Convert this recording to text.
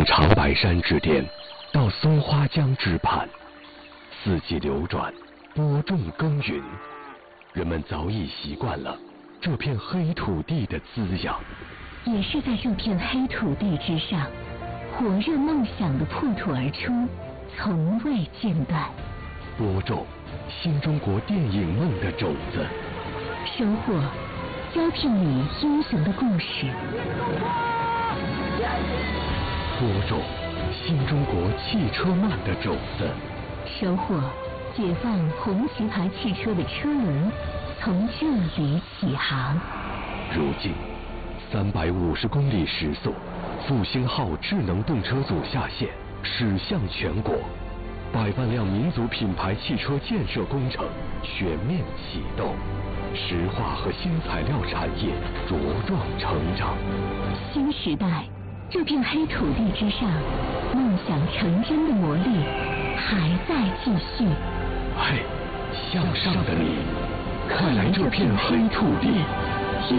从长白山之巅到松花江之畔，四季流转，播种耕耘，人们早已习惯了这片黑土地的滋养。 也是在这片黑土地之上，火热梦想的破土而出，从未间断。 播种新中国电影梦的种子， 收获胶片里英雄的故事。 播种新中国汽车梦的种子， 收获解放红旗牌汽车的车轮从这里起航。 如今350公里时速，复兴号智能动车组下线，驶向全国，100万辆民族品牌汽车建设工程全面启动，石化和新材料产业茁壮成长。 新时代，这片黑土地之上，梦想成真的魔力还在继续。 嘿，向上的你，快来这片黑土地！